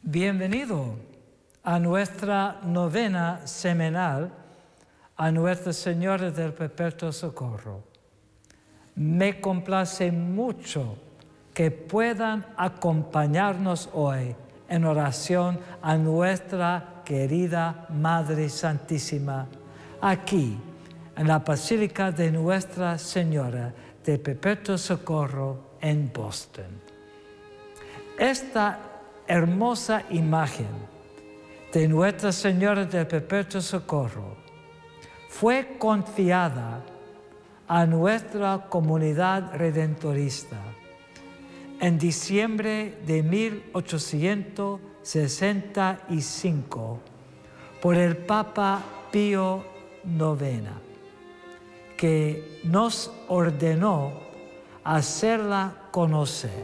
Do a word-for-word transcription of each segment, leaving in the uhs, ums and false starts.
Bienvenido a nuestra novena semanal a Nuestra Señora del Perpetuo Socorro. Me complace mucho que puedan acompañarnos hoy en oración a nuestra querida Madre Santísima, aquí en la Basílica de Nuestra Señora del Perpetuo Socorro en Boston. Esta hermosa imagen de Nuestra Señora del Perpetuo Socorro fue confiada a nuestra comunidad redentorista en diciembre de mil ochocientos sesenta y cinco por el Papa Pío noveno, que nos ordenó hacerla conocer.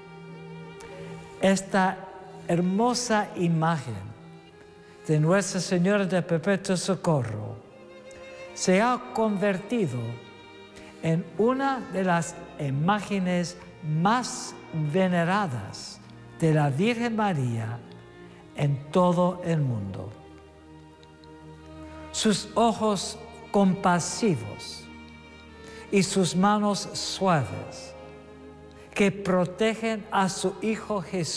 Esta hermosa imagen de Nuestra Señora del Perpetuo Socorro se ha convertido en una de las imágenes más veneradas de la Virgen María en todo el mundo. Sus ojos compasivos y sus manos suaves que protegen a su Hijo Jesús